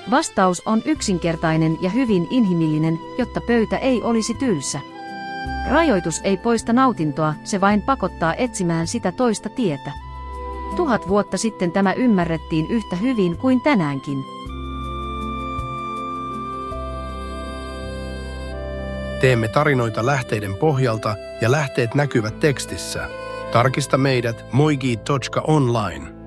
Vastaus on yksinkertainen ja hyvin inhimillinen, jotta pöytä ei olisi tylsä. Rajoitus ei poista nautintoa, se vain pakottaa etsimään sitä toista tietä. 1000 vuotta sitten tämä ymmärrettiin yhtä hyvin kuin tänäänkin. Teemme tarinoita lähteiden pohjalta ja lähteet näkyvät tekstissä. Tarkista meidät moigi.online.